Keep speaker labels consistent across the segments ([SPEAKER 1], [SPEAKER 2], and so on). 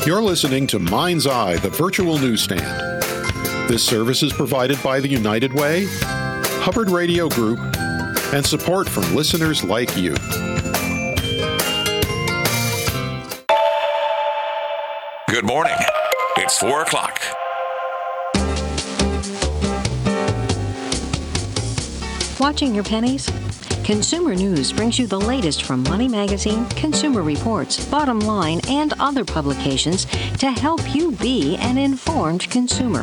[SPEAKER 1] You're listening to Mind's Eye, the virtual newsstand. This service is provided by the United Way, Hubbard Radio Group, and support from listeners like you.
[SPEAKER 2] Good morning. It's 4 o'clock.
[SPEAKER 3] Watching your pennies? Consumer News brings you the latest from Money Magazine, Consumer Reports, Bottom Line, and other publications to help you be an informed consumer.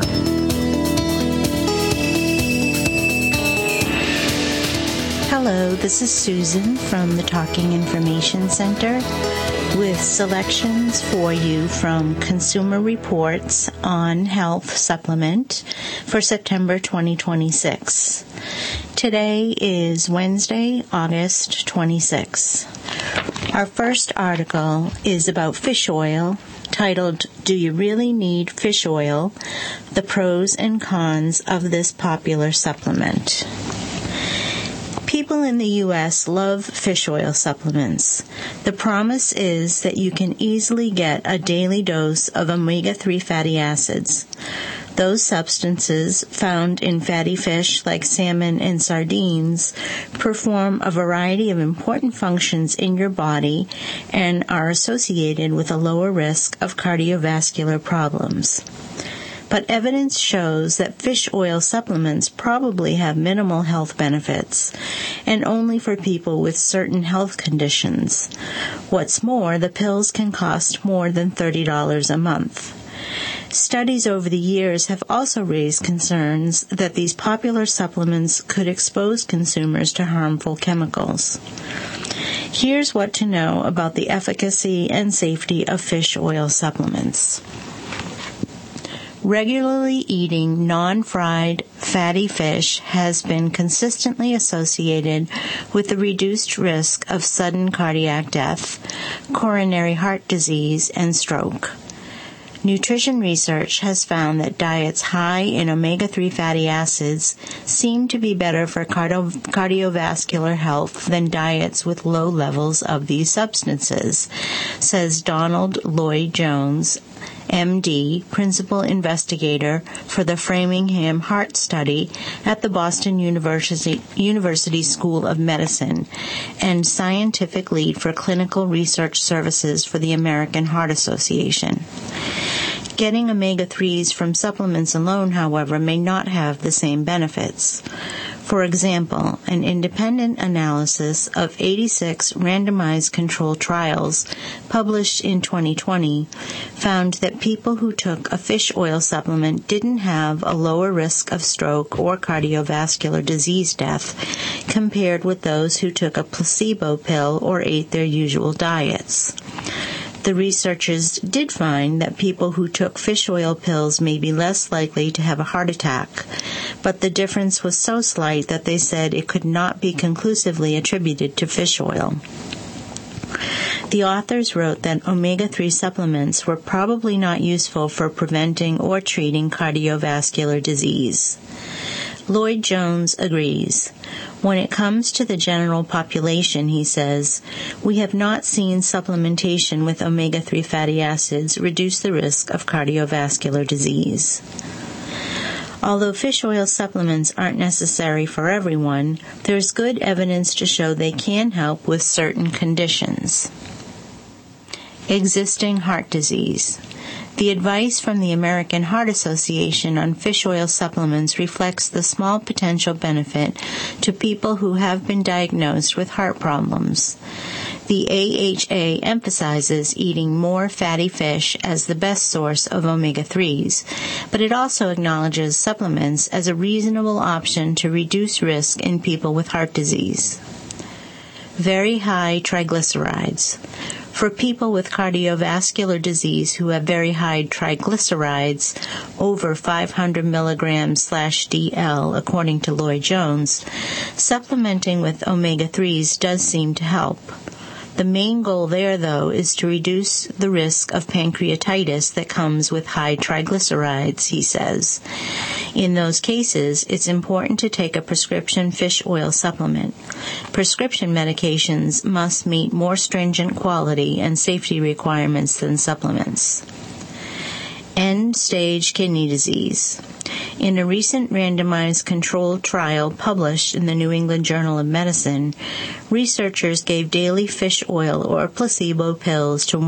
[SPEAKER 4] Hello, this is Susan from the Talking Information Center with selections for you from Consumer Reports on Health Supplement for September 2026. Today is Wednesday, August 26. Our first article is about fish oil, titled, Do You Really Need Fish Oil? The Pros and Cons of This Popular Supplement. People in the U.S. love fish oil supplements. The promise is that you can easily get a daily dose of omega-3 fatty acids. Those substances, found in fatty fish like salmon and sardines, perform a variety of important functions in your body and are associated with a lower risk of cardiovascular problems. But evidence shows that fish oil supplements probably have minimal health benefits, and only for people with certain health conditions. What's more, the pills can cost more than $30 a month. Studies over the years have also raised concerns that these popular supplements could expose consumers to harmful chemicals. Here's what to know about the efficacy and safety of fish oil supplements. Regularly eating non-fried fatty fish has been consistently associated with the reduced risk of sudden cardiac death, coronary heart disease, and stroke. Nutrition research has found that diets high in omega-3 fatty acids seem to be better for cardiovascular health than diets with low levels of these substances, says Donald Lloyd Jones, MD, principal investigator for the Framingham Heart Study at the Boston University School of Medicine and scientific lead for clinical research services for the American Heart Association. Getting omega-3s from supplements alone, however, may not have the same benefits. For example, an independent analysis of 86 randomized controlled trials published in 2020 found that people who took a fish oil supplement didn't have a lower risk of stroke or cardiovascular disease death compared with those who took a placebo pill or ate their usual diets. The researchers did find that people who took fish oil pills may be less likely to have a heart attack, but the difference was so slight that they said it could not be conclusively attributed to fish oil. The authors wrote that omega-3 supplements were probably not useful for preventing or treating cardiovascular disease. Lloyd Jones agrees. When it comes to the general population, he says, we have not seen supplementation with omega-3 fatty acids reduce the risk of cardiovascular disease. Although fish oil supplements aren't necessary for everyone, there's good evidence to show they can help with certain conditions. Existing heart disease. The advice from the American Heart Association on fish oil supplements reflects the small potential benefit to people who have been diagnosed with heart problems. The AHA emphasizes eating more fatty fish as the best source of omega-3s, but it also acknowledges supplements as a reasonable option to reduce risk in people with heart disease. Very high triglycerides. For people with cardiovascular disease who have very high triglycerides, over 500 milligrams/DL, according to Lloyd Jones, supplementing with omega-3s does seem to help. The main goal there, though, is to reduce the risk of pancreatitis that comes with high triglycerides, he says. In those cases, it's important to take a prescription fish oil supplement. Prescription medications must meet more stringent quality and safety requirements than supplements. End-stage kidney disease. In a recent randomized controlled trial published in the New England Journal of Medicine, researchers gave daily fish oil or placebo pills to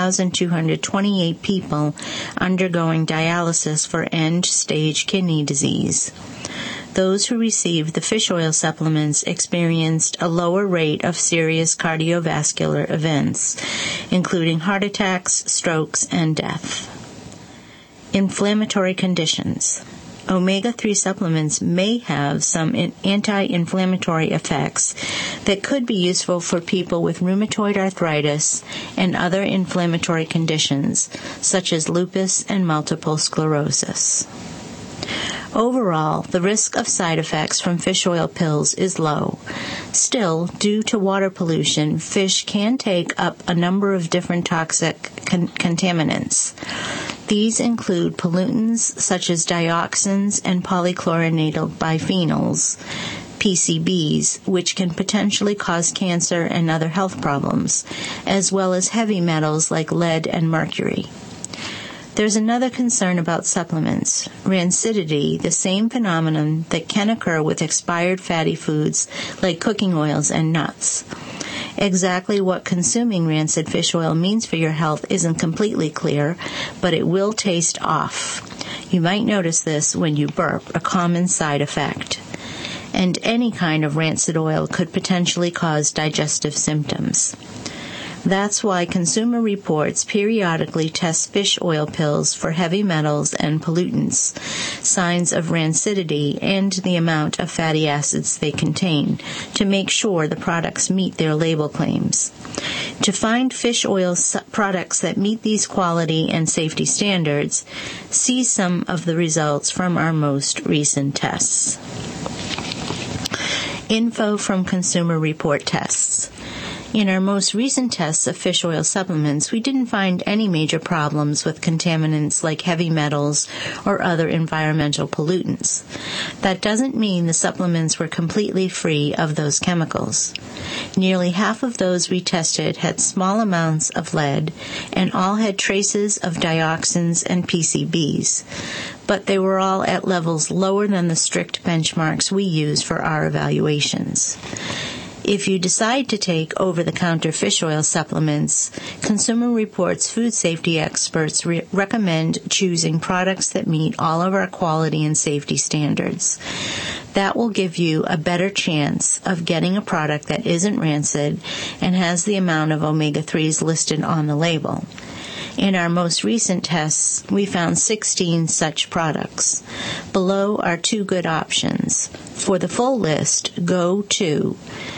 [SPEAKER 4] 1,228 people undergoing dialysis for end-stage kidney disease. Those who received the fish oil supplements experienced a lower rate of serious cardiovascular events, including heart attacks, strokes, and death. Inflammatory conditions. Omega-3 supplements may have some anti-inflammatory effects that could be useful for people with rheumatoid arthritis and other inflammatory conditions, such as lupus and multiple sclerosis. Overall, the risk of side effects from fish oil pills is low. Still, due to water pollution, fish can take up a number of different toxic contaminants. These include pollutants such as dioxins and polychlorinated biphenyls, PCBs, which can potentially cause cancer and other health problems, as well as heavy metals like lead and mercury. There's another concern about supplements, rancidity, the same phenomenon that can occur with expired fatty foods like cooking oils and nuts. Exactly what consuming rancid fish oil means for your health isn't completely clear, but it will taste off. You might notice this when you burp, a common side effect. And any kind of rancid oil could potentially cause digestive symptoms. That's why Consumer Reports periodically test fish oil pills for heavy metals and pollutants, signs of rancidity, and the amount of fatty acids they contain to make sure the products meet their label claims. To find fish oil products that meet these quality and safety standards, see some of the results from our most recent tests. Info from Consumer Report tests. In our most recent tests of fish oil supplements, we didn't find any major problems with contaminants like heavy metals or other environmental pollutants. That doesn't mean the supplements were completely free of those chemicals. Nearly half of those we tested had small amounts of lead, and all had traces of dioxins and PCBs. But they were all at levels lower than the strict benchmarks we use for our evaluations. If you decide to take over-the-counter fish oil supplements, Consumer Reports food safety experts recommend choosing products that meet all of our quality and safety standards. That will give you a better chance of getting a product that isn't rancid and has the amount of omega-3s listed on the label. In our most recent tests, we found 16 such products. Below are two good options. For the full list, go to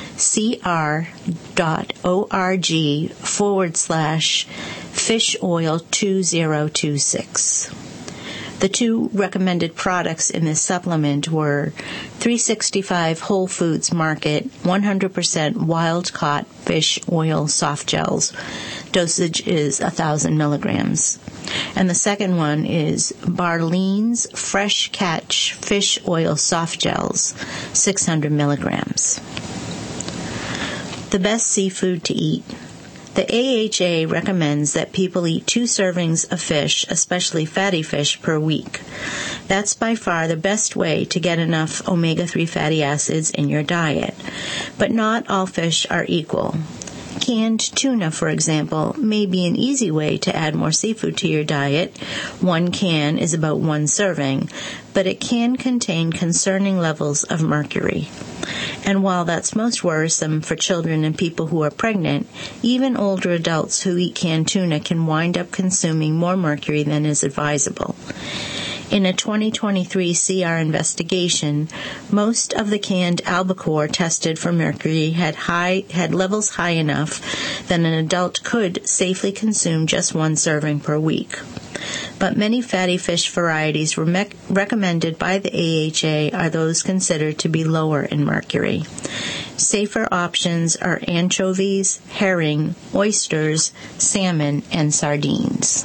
[SPEAKER 4] cr.org/fishoil2026. The two recommended products in this supplement were 365 Whole Foods Market 100% wild-caught fish oil soft gels. Dosage is 1,000 milligrams. And the second one is Barlean's Fresh Catch Fish Oil Soft Gels, 600 milligrams. The best seafood to eat. The AHA recommends that people eat 2 servings of fish, especially fatty fish, per week. That's by far the best way to get enough omega-3 fatty acids in your diet. But not all fish are equal. Canned tuna, for example, may be an easy way to add more seafood to your diet. 1 can is about 1 serving, but it can contain concerning levels of mercury. And while that's most worrisome for children and people who are pregnant, even older adults who eat canned tuna can wind up consuming more mercury than is advisable. In a 2023 CR investigation, most of the canned albacore tested for mercury had levels high enough that an adult could safely consume just 1 serving per week. But many fatty fish varieties recommended by the AHA are those considered to be lower in mercury. Safer options are anchovies, herring, oysters, salmon, and sardines.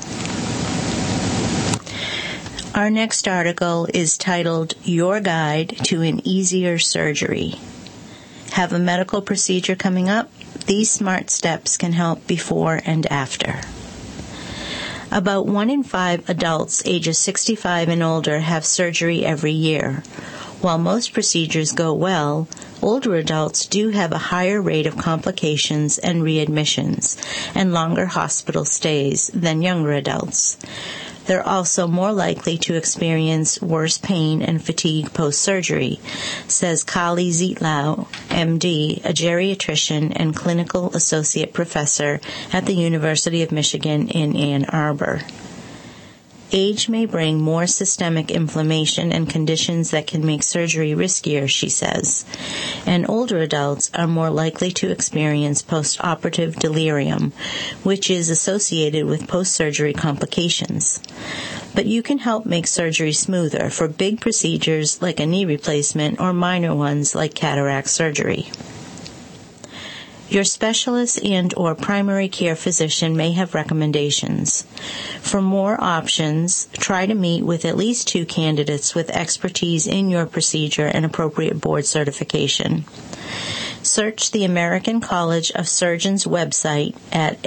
[SPEAKER 4] Our next article is titled, Your Guide to an Easier Surgery. Have a medical procedure coming up? These smart steps can help before and after. About 1 in 5 adults ages 65 and older have surgery every year. While most procedures go well, older adults do have a higher rate of complications and readmissions and longer hospital stays than younger adults. They're also more likely to experience worse pain and fatigue post-surgery, says Kali Zietlow, MD, a geriatrician and clinical associate professor at the University of Michigan in Ann Arbor. Age may bring more systemic inflammation and conditions that can make surgery riskier, she says, and older adults are more likely to experience post-operative delirium, which is associated with post-surgery complications. But you can help make surgery smoother for big procedures like a knee replacement or minor ones like cataract surgery. Your specialist and/or primary care physician may have recommendations. For more options, try to meet with at least 2 candidates with expertise in your procedure and appropriate board certification. Search the American College of Surgeons website at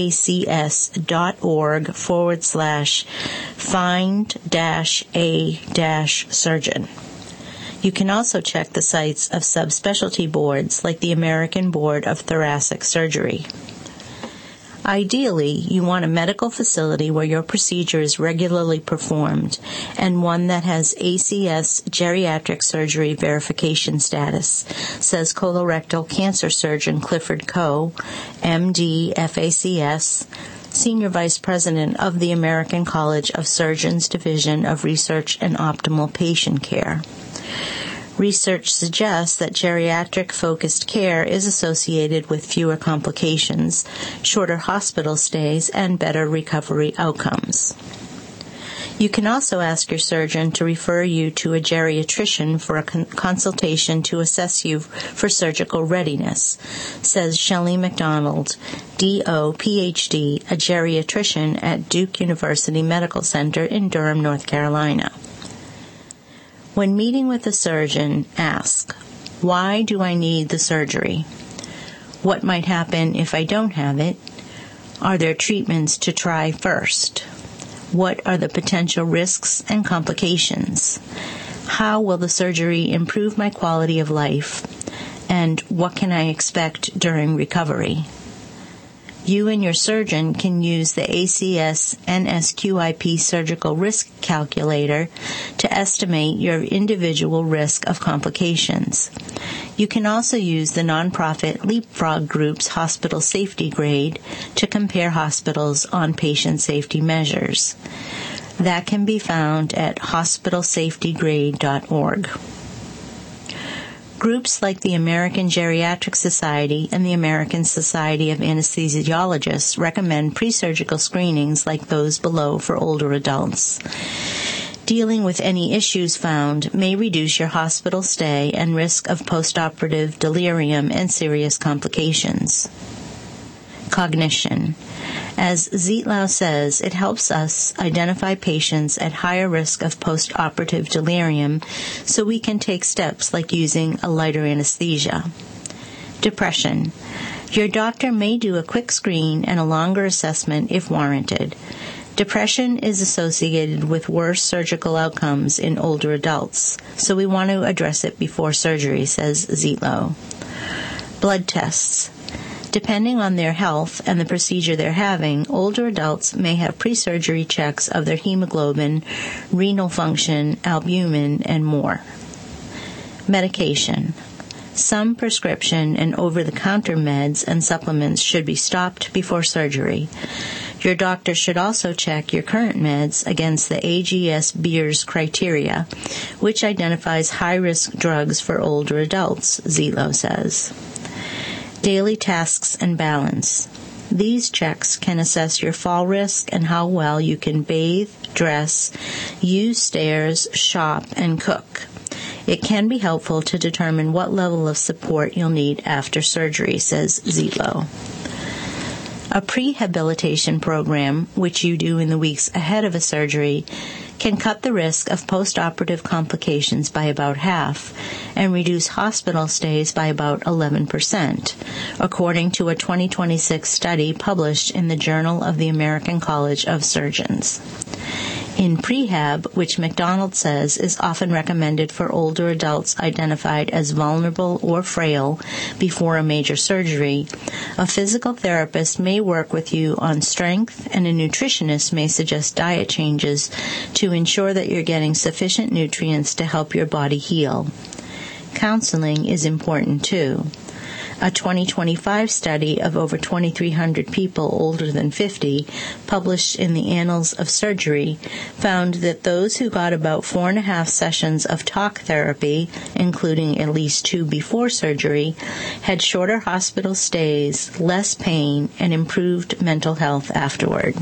[SPEAKER 4] facs.org/find-a-surgeon. You can also check the sites of subspecialty boards like the American Board of Thoracic Surgery. Ideally, you want a medical facility where your procedure is regularly performed and one that has ACS geriatric surgery verification status, says colorectal cancer surgeon Clifford Coe, MD, FACS, Senior Vice President of the American College of Surgeons Division of Research and Optimal Patient Care. Research suggests that geriatric-focused care is associated with fewer complications, shorter hospital stays, and better recovery outcomes. You can also ask your surgeon to refer you to a geriatrician for a consultation to assess you for surgical readiness, says Shelley McDonald, DO, PhD, a geriatrician at Duke University Medical Center in Durham, North Carolina. When meeting with a surgeon, ask, why do I need the surgery? What might happen if I don't have it? Are there treatments to try first? What are the potential risks and complications? How will the surgery improve my quality of life? And what can I expect during recovery? You and your surgeon can use the ACS NSQIP Surgical Risk Calculator to estimate your individual risk of complications. You can also use the nonprofit Leapfrog Group's Hospital Safety Grade to compare hospitals on patient safety measures. That can be found at hospitalsafetygrade.org. Groups like the American Geriatric Society and the American Society of Anesthesiologists recommend pre-surgical screenings like those below for older adults. Dealing with any issues found may reduce your hospital stay and risk of post-operative delirium and serious complications. Cognition. As Zietlow says, it helps us identify patients at higher risk of post-operative delirium so we can take steps like using a lighter anesthesia. Depression. Your doctor may do a quick screen and a longer assessment if warranted. Depression is associated with worse surgical outcomes in older adults, so we want to address it before surgery, says Zietlow. Blood tests. Depending on their health and the procedure they're having, older adults may have pre-surgery checks of their hemoglobin, renal function, albumin, and more. Medication. Some prescription and over-the-counter meds and supplements should be stopped before surgery. Your doctor should also check your current meds against the AGS-Beers criteria, which identifies high-risk drugs for older adults, Zietlow says. Daily tasks and balance. These checks can assess your fall risk and how well you can bathe, dress, use stairs, shop, and cook. It can be helpful to determine what level of support you'll need after surgery, says Zietlow. A prehabilitation program, which you do in the weeks ahead of a surgery, can cut the risk of postoperative complications by about half and reduce hospital stays by about 11%, according to a 2026 study published in the Journal of the American College of Surgeons. In prehab, which McDonald says is often recommended for older adults identified as vulnerable or frail before a major surgery, a physical therapist may work with you on strength, and a nutritionist may suggest diet changes to ensure that you're getting sufficient nutrients to help your body heal. Counseling is important too. A 2025 study of over 2,300 people older than 50, published in the Annals of Surgery, found that those who got about 4.5 sessions of talk therapy, including at least 2 before surgery, had shorter hospital stays, less pain, and improved mental health afterward.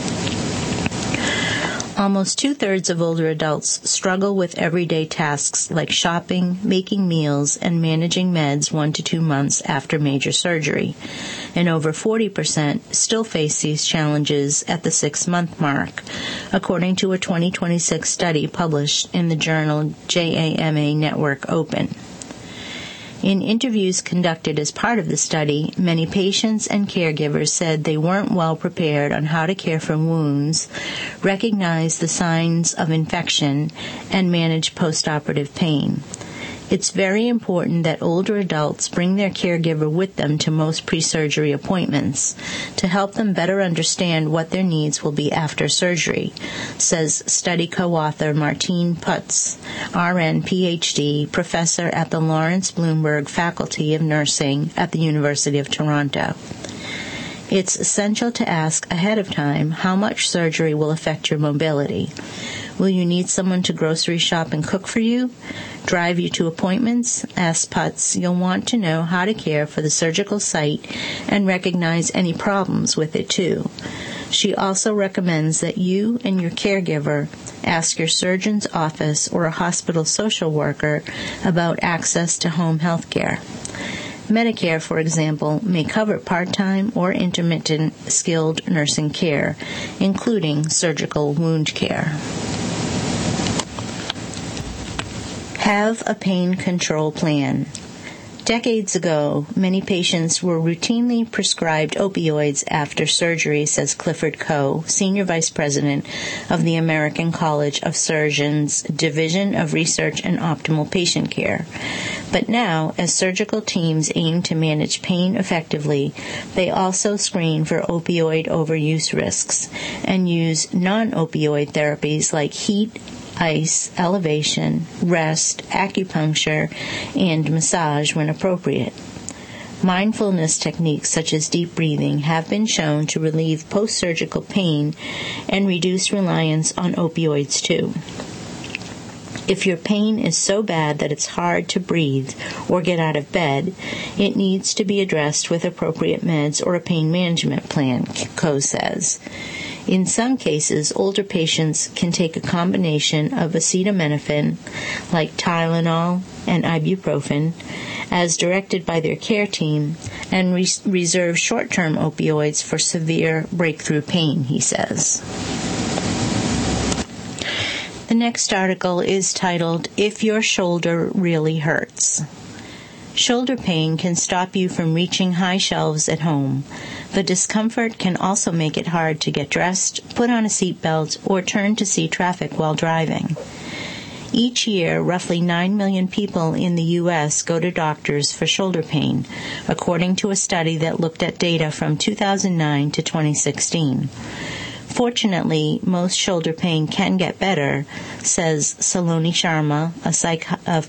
[SPEAKER 4] Almost 2/3 of older adults struggle with everyday tasks like shopping, making meals, and managing meds 1 to 2 months after major surgery, and over 40% still face these challenges at the 6-month mark, according to a 2026 study published in the journal JAMA Network Open. In interviews conducted as part of the study, many patients and caregivers said they weren't well prepared on how to care for wounds, recognize the signs of infection, and manage postoperative pain. It's very important that older adults bring their caregiver with them to most pre-surgery appointments to help them better understand what their needs will be after surgery, says study co-author Martine Putz, RN, PhD, professor at the Lawrence Bloomberg Faculty of Nursing at the University of Toronto. It's essential to ask ahead of time how much surgery will affect your mobility. Will you need someone to grocery shop and cook for you? Drive you to appointments? Asked Putz, you'll want to know how to care for the surgical site and recognize any problems with it too. She also recommends that you and your caregiver ask your surgeon's office or a hospital social worker about access to home health care. Medicare, for example, may cover part-time or intermittent skilled nursing care, including surgical wound care. Have a pain control plan. Decades ago, many patients were routinely prescribed opioids after surgery, says Clifford Coe, Senior Vice President of the American College of Surgeons Division of Research and Optimal Patient Care. But now, as surgical teams aim to manage pain effectively, they also screen for opioid overuse risks and use non-opioid therapies like heat, ice, elevation, rest, acupuncture, and massage when appropriate. Mindfulness techniques such as deep breathing have been shown to relieve post-surgical pain and reduce reliance on opioids too. If your pain is so bad that it's hard to breathe or get out of bed, it needs to be addressed with appropriate meds or a pain management plan, Coe says. In some cases, older patients can take a combination of acetaminophen, like Tylenol and ibuprofen, as directed by their care team, and reserve short-term opioids for severe breakthrough pain, he says. The next article is titled, If Your Shoulder Really Hurts. Shoulder pain can stop you from reaching high shelves at home. The discomfort can also make it hard to get dressed, put on a seatbelt, or turn to see traffic while driving. Each year, roughly 9 million people in the U.S. go to doctors for shoulder pain, according to a study that looked at data from 2009 to 2016. Fortunately, most shoulder pain can get better, says Saloni Sharma, a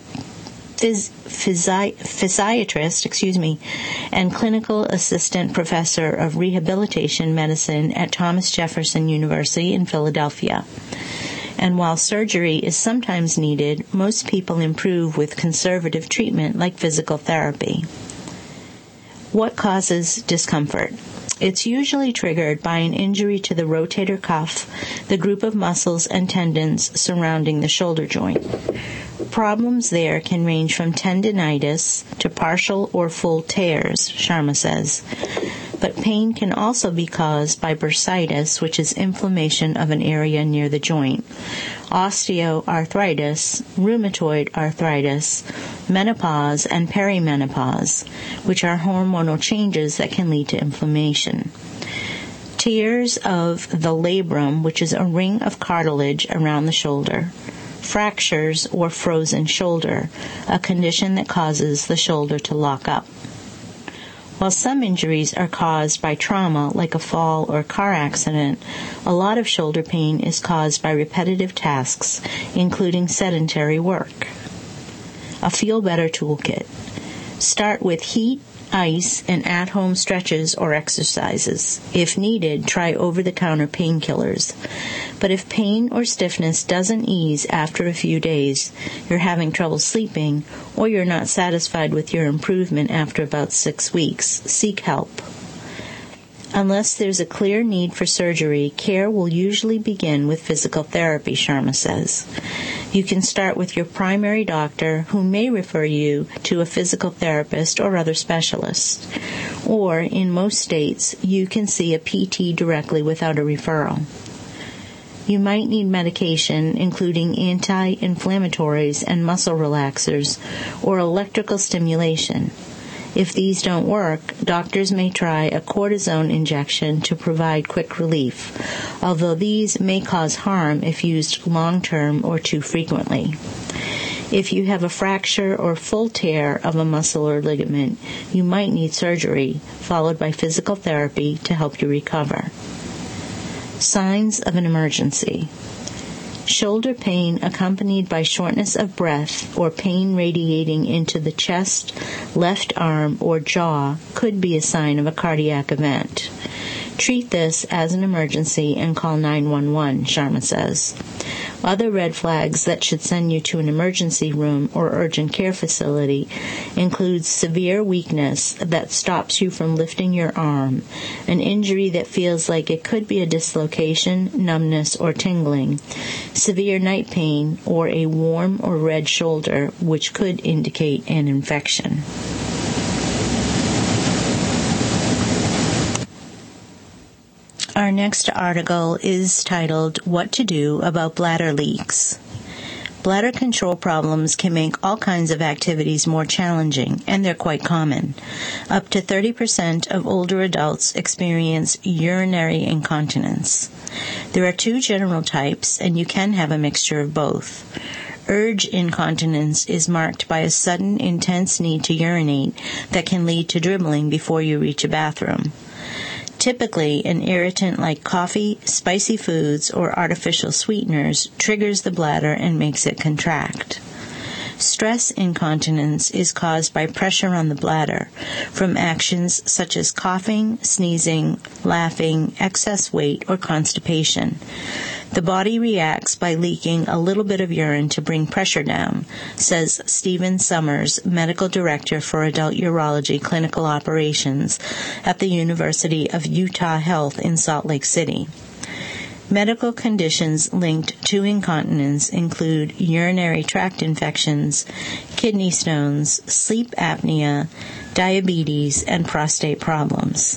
[SPEAKER 4] physiatrist, and clinical assistant professor of rehabilitation medicine at Thomas Jefferson University in Philadelphia. And while surgery is sometimes needed, most people improve with conservative treatment like physical therapy. What causes discomfort? It's usually triggered by an injury to the rotator cuff, the group of muscles and tendons surrounding the shoulder joint. Problems there can range from tendinitis to partial or full tears, Sharma says. but pain can also be caused by bursitis, which is inflammation of an area near the joint, osteoarthritis, rheumatoid arthritis, menopause, and perimenopause, which are hormonal changes that can lead to inflammation. Tears of the labrum, which is a ring of cartilage around the shoulder. Fractures or frozen shoulder, a condition that causes the shoulder to lock up. While some injuries are caused by trauma, like a fall or car accident, a lot of shoulder pain is caused by repetitive tasks, including sedentary work. A Feel Better Toolkit. Start with heat, ice, and at-home stretches or exercises. If needed, try over-the-counter painkillers. But if pain or stiffness doesn't ease after a few days, you're having trouble sleeping, or you're not satisfied with your improvement after about 6 weeks, seek help. Unless there's a clear need for surgery, care will usually begin with physical therapy, Sharma says. You can start with your primary doctor, who may refer you to a physical therapist or other specialist. Or, in most states, you can see a PT directly without a referral. You might need medication, including anti-inflammatories and muscle relaxers, or electrical stimulation. If these don't work, doctors may try a cortisone injection to provide quick relief, although these may cause harm if used long-term or too frequently. If you have a fracture or full tear of a muscle or ligament, you might need surgery, followed by physical therapy to help you recover. Signs of an emergency. Shoulder pain accompanied by shortness of breath or pain radiating into the chest, left arm, or jaw could be a sign of a cardiac event. Treat this as an emergency and call 911, Sharma says. Other red flags that should send you to an emergency room or urgent care facility include severe weakness that stops you from lifting your arm, an injury that feels like it could be a dislocation, numbness, or tingling, severe night pain, or a warm or red shoulder, which could indicate an infection. Our next article is titled, What to Do About Bladder Leaks. Bladder control problems can make all kinds of activities more challenging, and they're quite common. Up to 30% of older adults experience urinary incontinence. There are 2 general types, and you can have a mixture of both. Urge incontinence is marked by a sudden, intense need to urinate that can lead to dribbling before you reach a bathroom. Typically, an irritant like coffee, spicy foods, or artificial sweeteners triggers the bladder and makes it contract. Stress incontinence is caused by pressure on the bladder from actions such as coughing, sneezing, laughing, excess weight, or constipation. The body reacts by leaking a little bit of urine to bring pressure down, says Stephen Summers, Medical Director for Adult Urology Clinical Operations at the University of Utah Health in Salt Lake City. Medical conditions linked to incontinence include urinary tract infections, kidney stones, sleep apnea, diabetes, and prostate problems.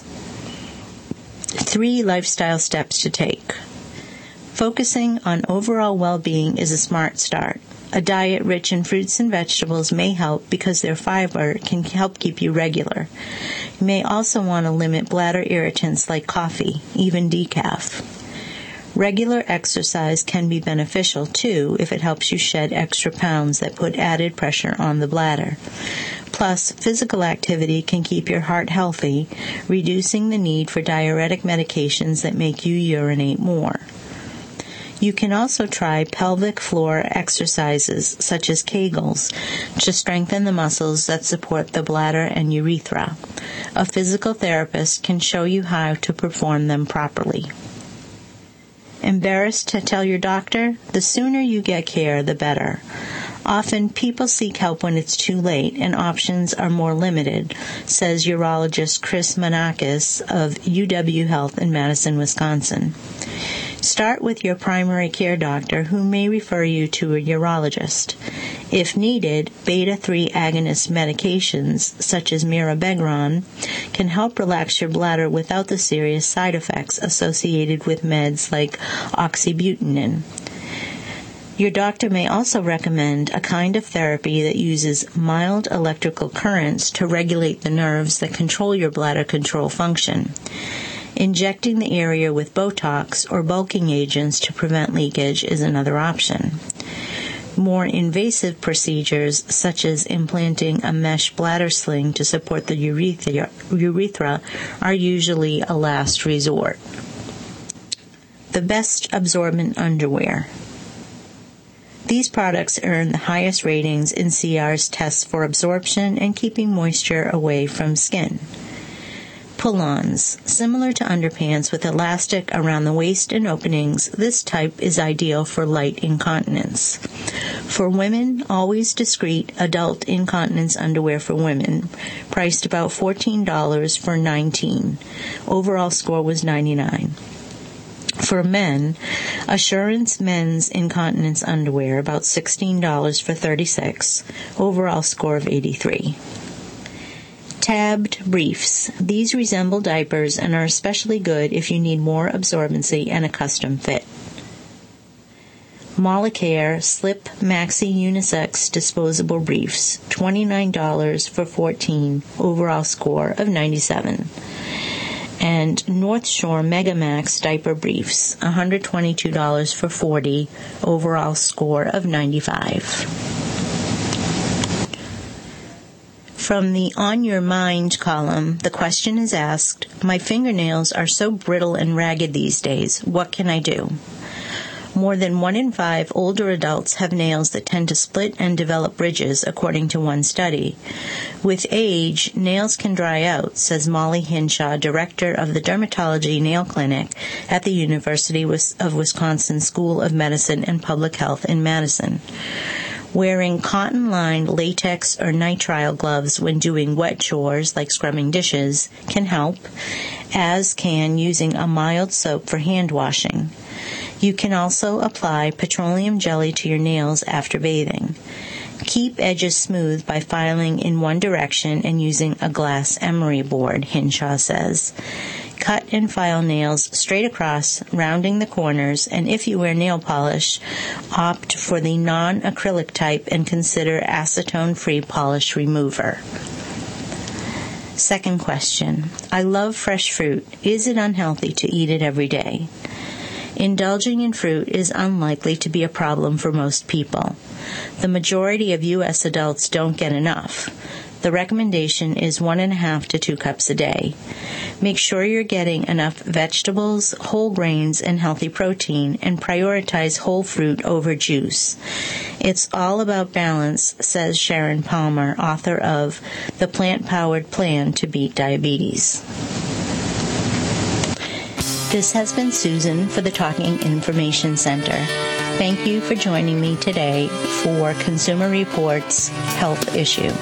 [SPEAKER 4] 3 lifestyle steps to take. Focusing on overall well-being is a smart start. A diet rich in fruits and vegetables may help because their fiber can help keep you regular. You may also want to limit bladder irritants like coffee, even decaf. Regular exercise can be beneficial, too, if it helps you shed extra pounds that put added pressure on the bladder. Plus, physical activity can keep your heart healthy, reducing the need for diuretic medications that make you urinate more. You can also try pelvic floor exercises, such as Kegels, to strengthen the muscles that support the bladder and urethra. A physical therapist can show you how to perform them properly. Embarrassed to tell your doctor? The sooner you get care, the better. Often, people seek help when it's too late and options are more limited, says urologist Chris Manakis of UW Health in Madison, Wisconsin. Start with your primary care doctor, who may refer you to a urologist. If needed, beta-3 agonist medications, such as mirabegron, can help relax your bladder without the serious side effects associated with meds like oxybutynin. Your doctor may also recommend a kind of therapy that uses mild electrical currents to regulate the nerves that control your bladder control function. Injecting the area with Botox or bulking agents to prevent leakage is another option. More invasive procedures, such as implanting a mesh bladder sling to support the urethra, are usually a last resort. The best absorbent underwear. These products earn the highest ratings in CR's tests for absorption and keeping moisture away from skin. Pull-ons. Similar to underpants with elastic around the waist and openings, this type is ideal for light incontinence. For women, Always Discreet adult incontinence underwear for women, priced about $14 for 19. Overall score was 99. For men, Assurance men's incontinence underwear, about $16 for 36. Overall score of 83. Tabbed briefs. These resemble diapers and are especially good if you need more absorbency and a custom fit. Molicare Slip Maxi Unisex Disposable Briefs, $29 for 14, overall score of 97. And North Shore Megamax Diaper Briefs, $122 for 40, overall score of 95. From the On Your Mind column, the question is asked, my fingernails are so brittle and ragged these days. What can I do? More than 1 in 5 older adults have nails that tend to split and develop ridges, according to one study. With age, nails can dry out, says Molly Hinshaw, director of the Dermatology Nail Clinic at the University of Wisconsin School of Medicine and Public Health in Madison. Wearing cotton-lined latex or nitrile gloves when doing wet chores like scrubbing dishes can help, as can using a mild soap for hand washing. You can also apply petroleum jelly to your nails after bathing. Keep edges smooth by filing in one direction and using a glass emery board, Hinshaw says. Cut and file nails straight across, rounding the corners, and if you wear nail polish, opt for the non-acrylic type and consider acetone-free polish remover. Second question. I love fresh fruit. Is it unhealthy to eat it every day? Indulging in fruit is unlikely to be a problem for most people. The majority of U.S. adults don't get enough. The recommendation is 1.5 to 2 cups a day. Make sure you're getting enough vegetables, whole grains, and healthy protein, and prioritize whole fruit over juice. It's all about balance, says Sharon Palmer, author of The Plant-Powered Plan to Beat Diabetes. This has been Susan for the Talking Information Center. Thank you for joining me today for Consumer Reports Health Issue.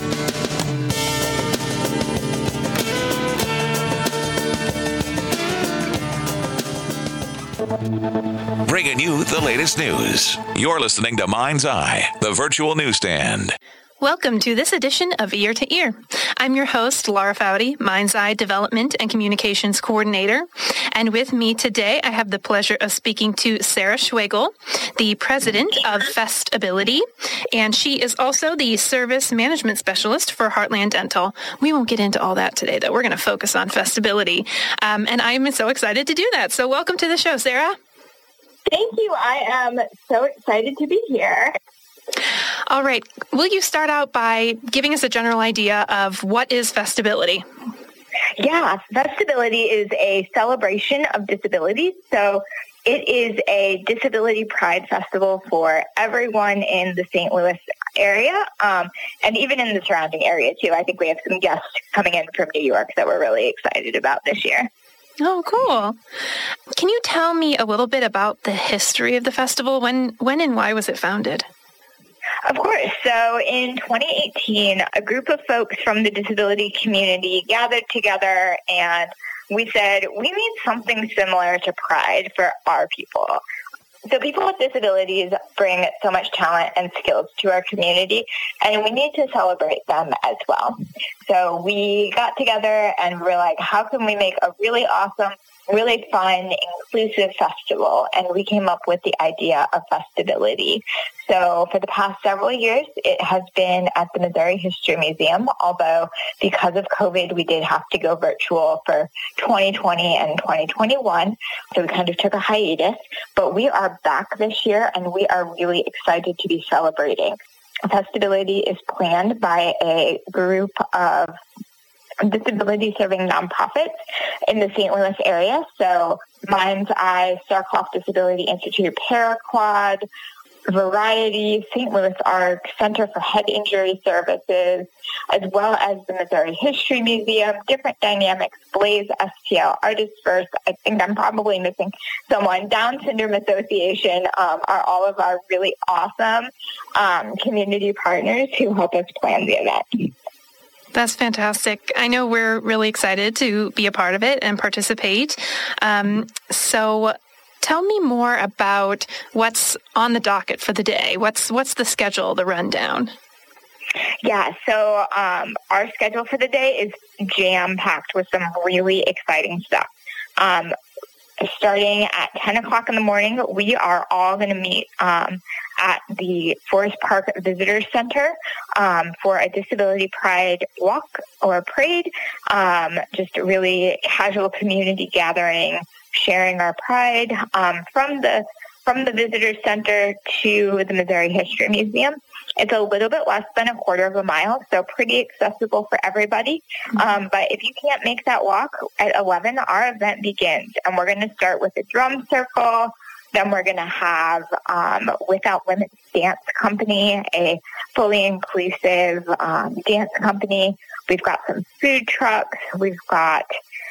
[SPEAKER 2] Bringing you the latest news. You're listening to Mind's Eye, the virtual newsstand.
[SPEAKER 5] Welcome to this edition of Ear to Ear. I'm your host, Laura Foudy, Mind's Eye Development and Communications Coordinator. And with me today, I have the pleasure of speaking to Sarah Schwegel, the president of Festability, and she is also the Service Management Specialist for Heartland Dental. We won't get into all that today, though. We're going to focus on Festability. And I'm so excited to do that. So welcome to the show, Sarah.
[SPEAKER 6] Thank you. I am so excited to be here.
[SPEAKER 5] All right. Will you start out by giving us a general idea of what is Festability?
[SPEAKER 6] Yeah, Festability is a celebration of disability. So it is a disability pride festival for everyone in the St. Louis area, and even in the surrounding area, too. I think we have some guests coming in from New York that we're really excited about this year.
[SPEAKER 5] Oh, cool. Can you tell me a little bit about the history of the festival? When and why was it founded?
[SPEAKER 6] Of course. So in 2018, a group of folks from the disability community gathered together and we said, we need something similar to Pride for our people. So people with disabilities bring so much talent and skills to our community, and we need to celebrate them as well. So we got together and we're like, how can we make a really awesome, really fun, inclusive festival? And we came up with the idea of Festibility. So for the past several years, it has been at the Missouri History Museum, although because of COVID, we did have to go virtual for 2020 and 2021. So we kind of took a hiatus, but we are back this year and we are really excited to be celebrating. Festibility is planned by a group of disability-serving nonprofits in the St. Louis area. So Mind's Eye, Starclough Disability Institute, Paraquad, Variety, St. Louis Arc, Center for Head Injury Services, as well as the Missouri History Museum, Different Dynamics, Blaze, STL, Artists First. I think I'm probably missing someone. Down Syndrome Association are all of our really awesome community partners who help us plan the event.
[SPEAKER 5] That's fantastic. I know we're really excited to be a part of it and participate. So tell me more about what's on the docket for the day. What's the schedule, the rundown?
[SPEAKER 6] Yeah, so our schedule for the day is jam-packed with some really exciting stuff. Starting at 10 o'clock in the morning, we are all going to meet at the Forest Park Visitor Center for a Disability Pride walk or parade, just a really casual community gathering, sharing our pride from the Visitor Center to the Missouri History Museum. It's a little bit less than a quarter of a mile, so pretty accessible for everybody. But if you can't make that walk, at 11, our event begins. And we're going to start with a drum circle. Then we're going to have Without Limits Dance Company, a fully inclusive dance company. We've got some food trucks. We've got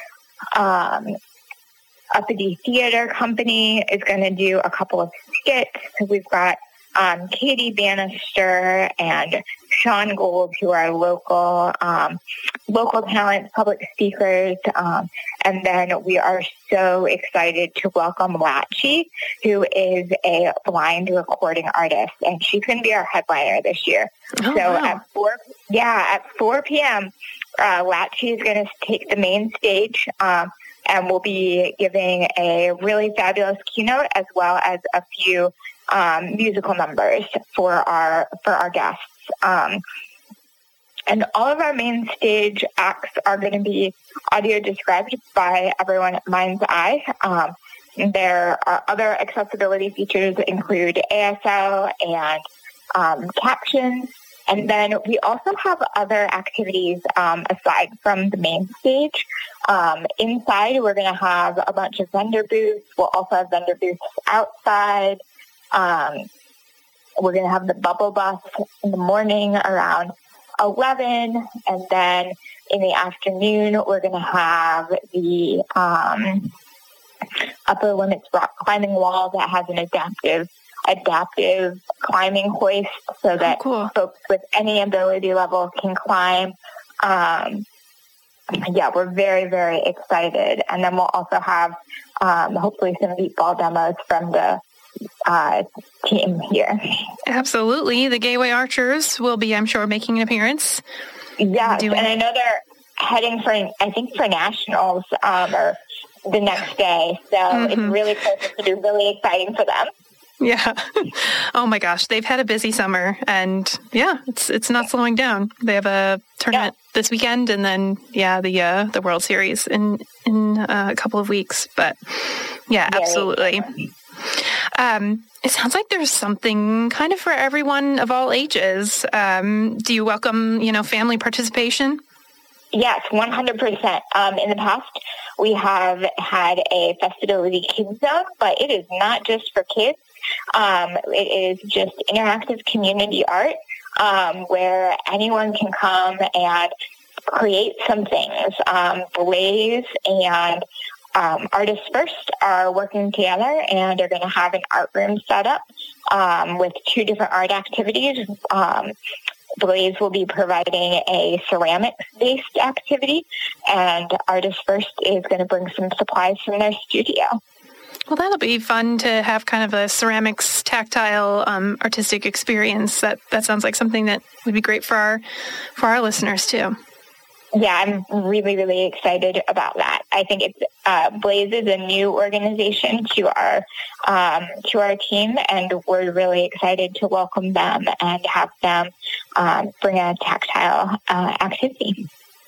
[SPEAKER 6] Uppity Theater Company is going to do a couple of skits. We've got Katie Bannister and Sean Gold, who are local talent, public speakers. And then we are so excited to welcome Latchy, who is a blind recording artist, and she's going to be our headliner this year. Oh, so wow. At 4 p.m., Latchy is going to take the main stage, and we'll be giving a really fabulous keynote as well as a few musical numbers for our guests. And all of our main stage acts are going to be audio described by everyone at Mind's Eye. There are other accessibility features that include ASL and captions. And then we also have other activities aside from the main stage. Inside, we're going to have a bunch of vendor booths. We'll also have vendor booths outside. We're going to have the bubble bus in the morning around 11, and then in the afternoon, we're going to have the Upper Limits rock climbing wall that has an adaptive climbing hoist so that folks with any ability level can climb. We're very, very excited. And then we'll also have hopefully some beatball demos from the team here.
[SPEAKER 5] Absolutely. The Gateway Archers will be, I'm sure, making an appearance.
[SPEAKER 6] Yeah, and I know they're heading for nationals or the next day. So it's really close to be really exciting for them.
[SPEAKER 5] Yeah. Oh my gosh. They've had a busy summer, and it's not slowing down. They have a tournament this weekend, and then the World Series in a couple of weeks. But absolutely. It sounds like there's something kind of for everyone of all ages. Do you welcome, family participation?
[SPEAKER 6] Yes, 100%. In the past, we have had a Festibility Kids Zone, but it is not just for kids. It is just interactive community art where anyone can come and create some things. Blaze and Artists First are working together and are going to have an art room set up with 2 different art activities. Blaze will be providing a ceramics-based activity, and Artists First is going to bring some supplies from their studio.
[SPEAKER 5] Well, that'll be fun to have kind of a ceramics tactile artistic experience. That sounds like something that would be great for our listeners too.
[SPEAKER 6] Yeah, I'm really, really excited about that. I think it's Blaze is a new organization to our team, and we're really excited to welcome them and have them bring a tactile activity.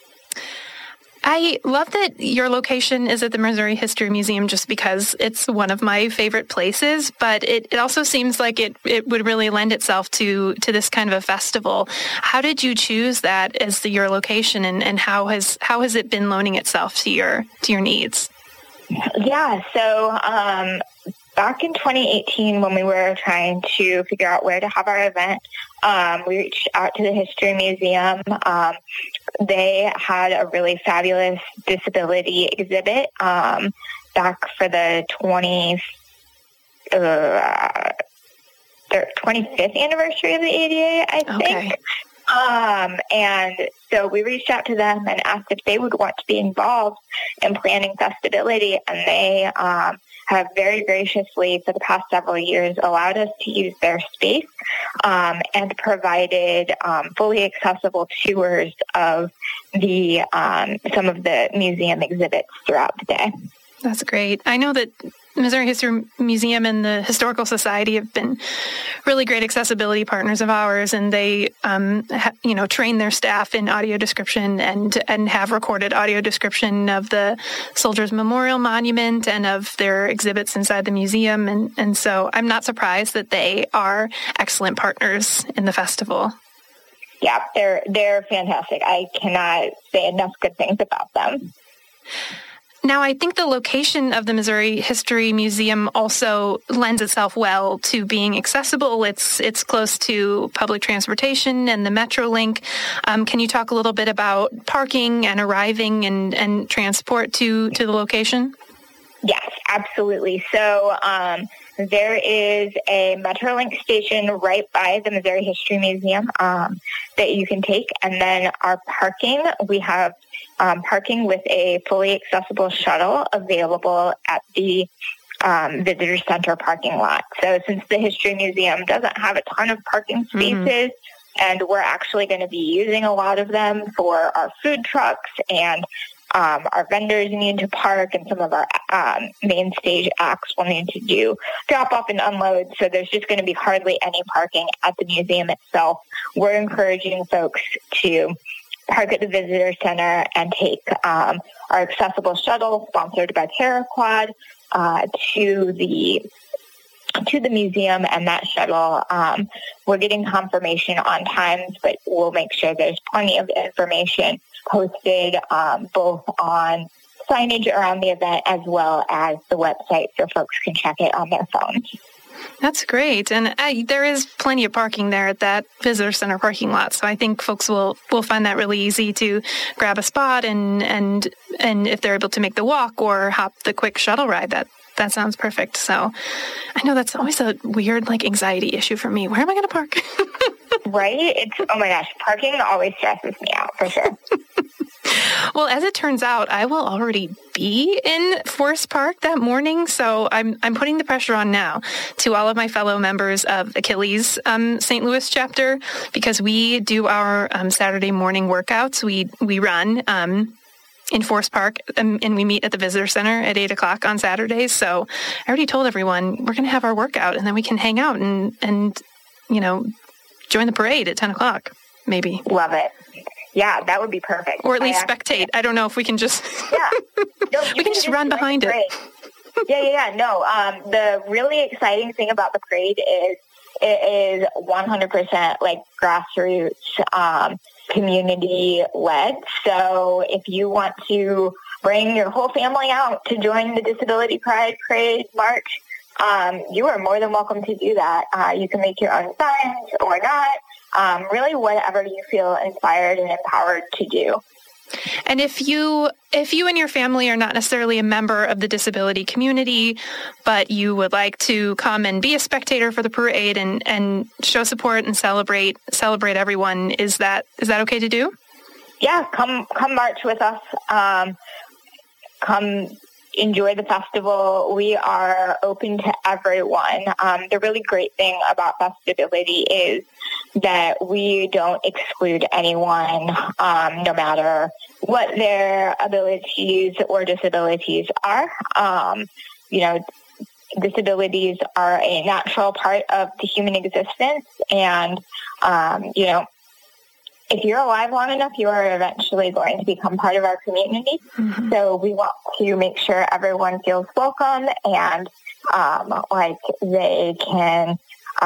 [SPEAKER 5] I love that your location is at the Missouri History Museum just because it's one of my favorite places, but it also seems like it would really lend itself to this kind of a festival. How did you choose that as your location, and how has it been loaning itself to your needs?
[SPEAKER 6] Yeah, so back in 2018, when we were trying to figure out where to have our event, we reached out to the History Museum. They had a really fabulous disability exhibit back for the 25th anniversary of the ADA, I think.
[SPEAKER 5] Okay.
[SPEAKER 6] And so we reached out to them and asked if they would want to be involved in planning Festibility, and they have very graciously for the past several years allowed us to use their space and provided fully accessible tours of the some of the museum exhibits throughout the day.
[SPEAKER 5] That's great. I know that Missouri History Museum and the Historical Society have been really great accessibility partners of ours, and they, train their staff in audio description and have recorded audio description of the Soldiers Memorial Monument and of their exhibits inside the museum. And so I'm not surprised that they are excellent partners in the festival.
[SPEAKER 6] Yeah, they're fantastic. I cannot say enough good things about them.
[SPEAKER 5] Now, I think the location of the Missouri History Museum also lends itself well to being accessible. It's close to public transportation and the Metrolink. Can you talk a little bit about parking and arriving and transport to the location?
[SPEAKER 6] Yes, absolutely. So there is a Metrolink station right by the Missouri History Museum that you can take. And then our parking, we have parking with a fully accessible shuttle available at the visitor center parking lot. So since the History Museum doesn't have a ton of parking spaces, and we're actually going to be using a lot of them for our food trucks, and our vendors need to park, and some of our main stage acts will need to do drop off and unload. So there's just going to be hardly any parking at the museum itself. We're encouraging folks to park at the visitor center and take our accessible shuttle sponsored by Paraquad to the museum. And that shuttle, we're getting confirmation on times, but we'll make sure there's plenty of information posted both on signage around the event as well as the website so folks can check it on their phones.
[SPEAKER 5] That's great. And there is plenty of parking there at that visitor center parking lot. So I think folks will find that really easy to grab a spot and if they're able to make the walk or hop the quick shuttle ride, that sounds perfect. So I know that's always a weird anxiety issue for me. Where am I going to park?
[SPEAKER 6] Right? Oh my gosh, parking always stresses me out for sure.
[SPEAKER 5] Well, as it turns out, I will already be in Forest Park that morning, so I'm putting the pressure on now to all of my fellow members of Achilles St. Louis chapter, because we do our Saturday morning workouts. We run in Forest Park, and we meet at the Visitor Center at 8 o'clock on Saturdays. So I already told everyone we're going to have our workout, and then we can hang out and join the parade at 10 o'clock, maybe.
[SPEAKER 6] Love it. Yeah, that would be perfect.
[SPEAKER 5] Or at least spectate. I don't know if we can just...
[SPEAKER 6] Yeah. No,
[SPEAKER 5] we can just run behind it.
[SPEAKER 6] Yeah. No, the really exciting thing about the parade is it is 100% grassroots, community-led. So if you want to bring your whole family out to join the Disability Pride Parade March, you are more than welcome to do that. You can make your own signs or not. Really whatever you feel inspired and empowered to do.
[SPEAKER 5] And if you and your family are not necessarily a member of the disability community, but you would like to come and be a spectator for the parade and show support and celebrate everyone, is that okay to do?
[SPEAKER 6] Yeah, come march with us. Come enjoy the festival. We are open to everyone. The really great thing about Festibility is that we don't exclude anyone, no matter what their abilities or disabilities are. Disabilities are a natural part of the human existence, and if you're alive long enough, you are eventually going to become part of our community. Mm-hmm. So we want to make sure everyone feels welcome and like they can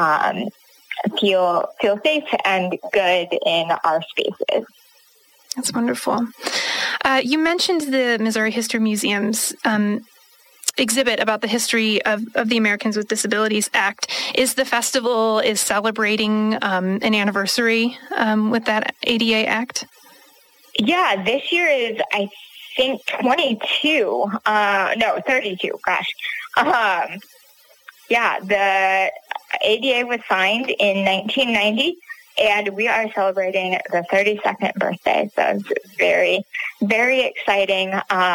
[SPEAKER 6] feel safe and good in our spaces.
[SPEAKER 5] That's wonderful. You mentioned the Missouri History Museum's exhibit about the history of the Americans with Disabilities Act. Is the festival celebrating an anniversary with that ADA Act? Yeah, this year is, I think, 32. 32. Gosh. The ADA was signed in 1990, and we are celebrating the 32nd birthday. So it's very, very exciting.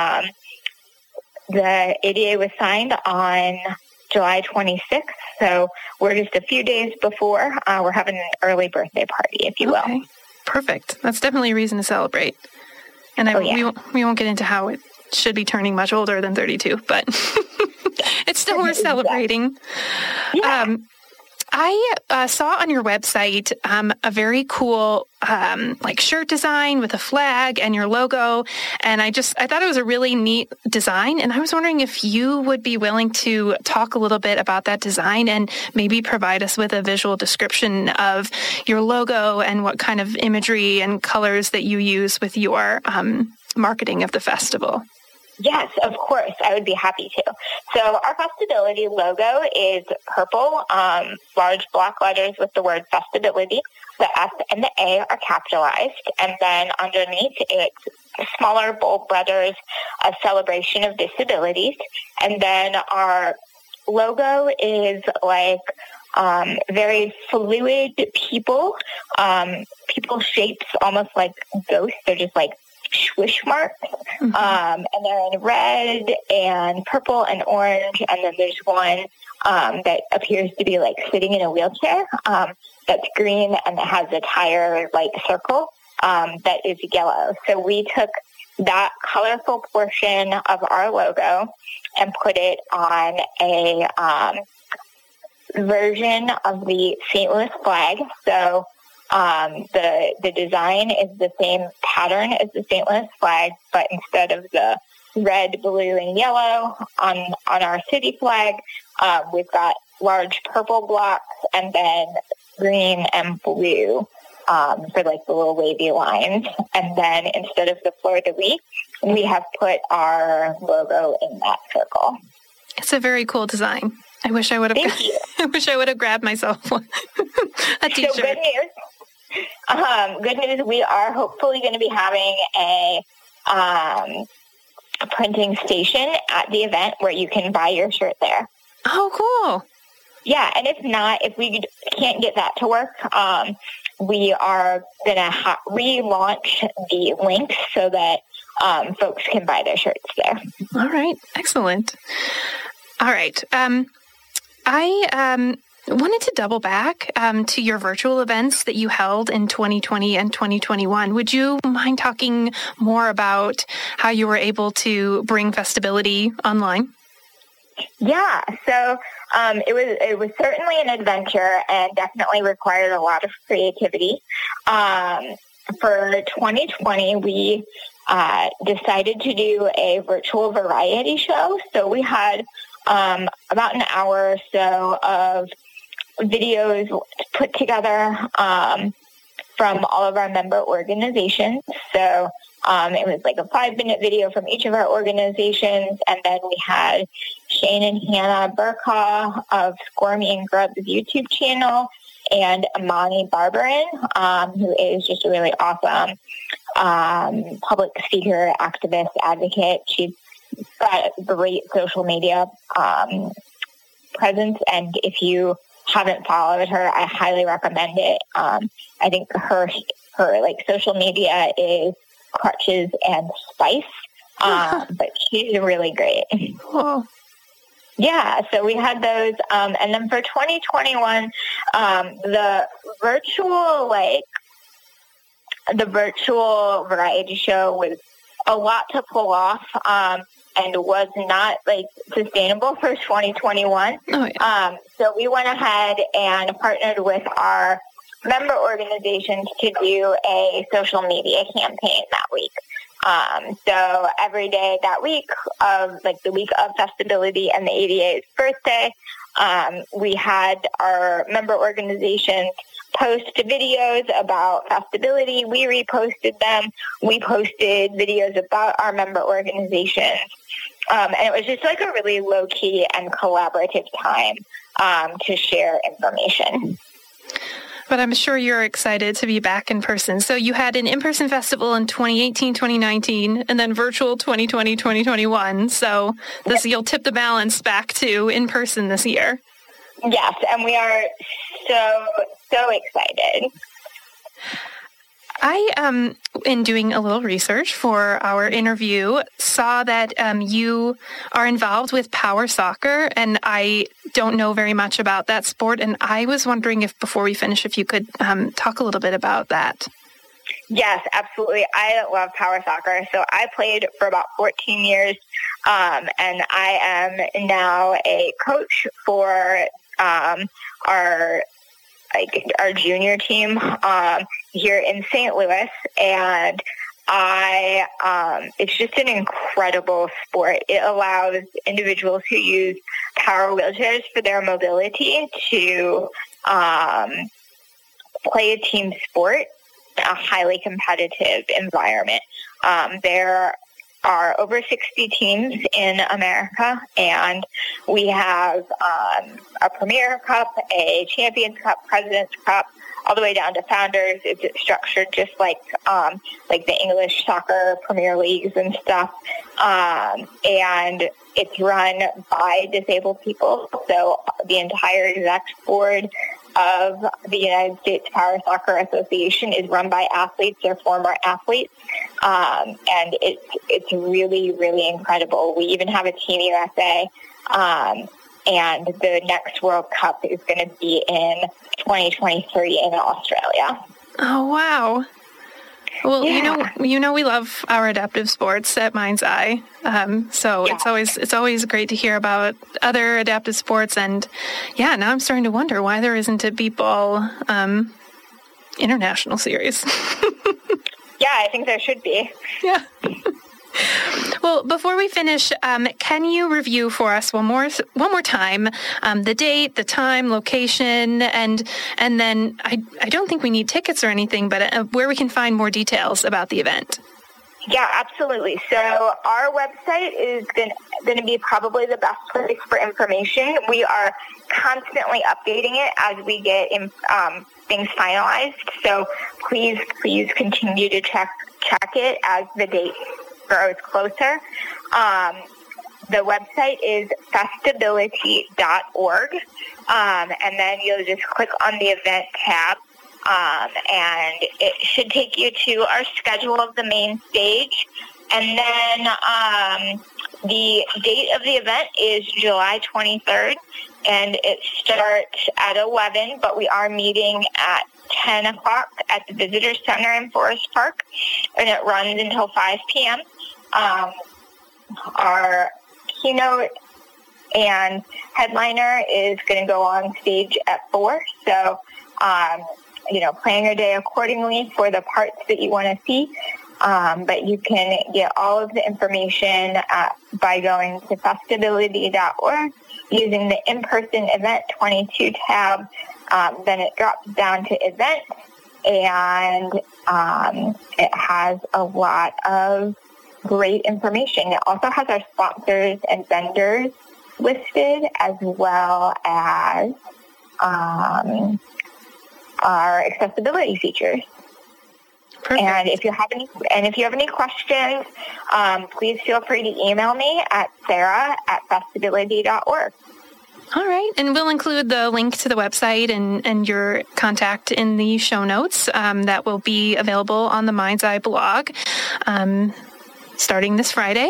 [SPEAKER 5] The ADA was signed on July 26th, so we're just a few days before. We're having an early birthday party, if you will. Perfect. That's definitely a reason to celebrate. And we won't get into how it should be turning much older than 32, but it's still worth celebrating. Yeah. I saw on your website a very cool shirt design with a flag and your logo, and I thought it was a really neat design, and I was wondering if you would be willing to talk a little bit about that design and maybe provide us with a visual description of your logo and what kind of imagery and colors that you use with your marketing of the festival. Yes, of course. I would be happy to. So our Festibility logo is purple, large block letters with the word Festibility. The F and the A are capitalized. And then underneath it's smaller, bold letters, a celebration of disabilities. And then our logo is very fluid people shapes, almost like ghosts. They're just swish marks, and they're in red and purple and orange, and then there's one that appears to be sitting in a wheelchair that's green and that has a tire circle that is yellow. So we took that colorful portion of our logo and put it on a version of the St. Louis flag. So the design is the same pattern as the St. Louis flag, but instead of the red, blue, and yellow on our city flag, we've got large purple blocks and then green and blue for the little wavy lines. And then instead of the fleur-de-lis, we have put our logo in that circle. It's a very cool design. I wish I would have. I wish I would have grabbed myself a T-shirt. So good news. Good news. We are hopefully going to be having a printing station at the event where you can buy your shirt there. Oh, cool. Yeah, and if we can't get that to work, we are going to relaunch the link so that folks can buy their shirts there. All right. Excellent. All right. I wanted to double back to your virtual events that you held in 2020 and 2021. Would you mind talking more about how you were able to bring Festibility online? Yeah, so it was certainly an adventure and definitely required a lot of creativity. For 2020, we decided to do a virtual variety show. So we had about an hour or so of videos put together from all of our member organizations. So it was a 5-minute video from each of our organizations, and then we had Shane and Hannah Burkaw of Squirmy and Grub's YouTube channel, and Amani Barbarin, who is just a really awesome public speaker, activist, advocate. She's got a great social media presence, and if you haven't followed her, I highly recommend it. I think her social media is Crutches and Spice.
[SPEAKER 6] But she's really great.
[SPEAKER 5] Cool.
[SPEAKER 6] Yeah, so we had those. And then for 2021, the virtual variety show was a lot to pull off, and was not sustainable for 2021. Oh, yeah. So we went ahead and partnered with our member organizations to do a social media campaign that week. So every day that week of the week of Festibility and the ADA's birthday, we had our member organizations post videos about Festibility. We reposted them. We posted videos about our member organizations. And it was just a really low-key and collaborative time to share information.
[SPEAKER 5] But I'm sure you're excited to be back in person. So you had an in-person festival in 2018, 2019, and then virtual 2020, 2021. So you'll tip the balance back to in-person this year.
[SPEAKER 6] Yes, and we are so excited.
[SPEAKER 5] I, in doing a little research for our interview, saw that you are involved with Power Soccer, and I don't know very much about that sport, and I was wondering before we finish, if you could talk a little bit about that.
[SPEAKER 6] Yes, absolutely. I love Power Soccer. So I played for about 14 years, and I am now a coach for our junior team here in St. Louis, and it's just an incredible sport. It allows individuals who use power wheelchairs for their mobility to play a team sport in a highly competitive environment. There are over 60 teams in America, and we have a Premier Cup, a Champions Cup, President's Cup, all the way down to Founders. It's structured just like the English soccer Premier Leagues and stuff, and it's run by disabled people. So the entire exec board of the United States Power Soccer Association is run by athletes or former athletes, and it's really, really incredible. We even have a Team USA, and the next World Cup is going to be in 2023 in Australia.
[SPEAKER 5] Oh, wow. Well,
[SPEAKER 6] yeah.
[SPEAKER 5] you know, we love our adaptive sports at Mind's Eye. So
[SPEAKER 6] yeah.
[SPEAKER 5] It's always great to hear about other adaptive sports. And now I'm starting to wonder why there isn't a beep ball international series.
[SPEAKER 6] Yeah, I think there should be.
[SPEAKER 5] Yeah. Well, before we finish, can you review for us one more time the date, the time, location, and then I don't think we need tickets or anything, but where we can find more details about the event?
[SPEAKER 6] Yeah, absolutely. So our website is going to be probably the best place for information. We are constantly updating it as we get things finalized. So please continue to check it as the date grows closer. The website is festibility.org, and then you'll just click on the event tab, and it should take you to our schedule of the main stage. And then the date of the event is July 23rd, and it starts at 11, but we are meeting at 10 o'clock at the Visitor Center in Forest Park, and it runs until 5 p.m. Our keynote and headliner is going to go on stage at 4, so plan your day accordingly for the parts that you want to see. But you can get all of the information by going to festibility.org, using the in-person event 22 tab. Then it drops down to event, and it has a lot of great information. It also has our sponsors and vendors listed, as well as our accessibility features. Perfect. And if you have any questions, please feel free to email me at sarah@festibility.org.
[SPEAKER 5] All right. And we'll include the link to the website and your contact in the show notes that will be available on the Mind's Eye blog. starting this Friday.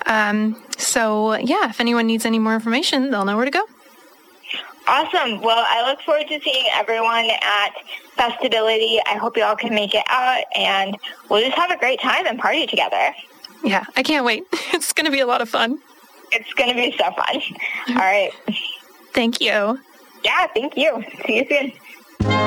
[SPEAKER 5] If anyone needs any more information, they'll know where to go.
[SPEAKER 6] Awesome. Well, I look forward to seeing everyone at Festibility. I hope you all can make it out, and we'll just have a great time and party together.
[SPEAKER 5] Yeah, I can't wait. It's going to be a lot of fun.
[SPEAKER 6] It's going to be so fun. All right.
[SPEAKER 5] Thank you.
[SPEAKER 6] Yeah, thank you. See you soon.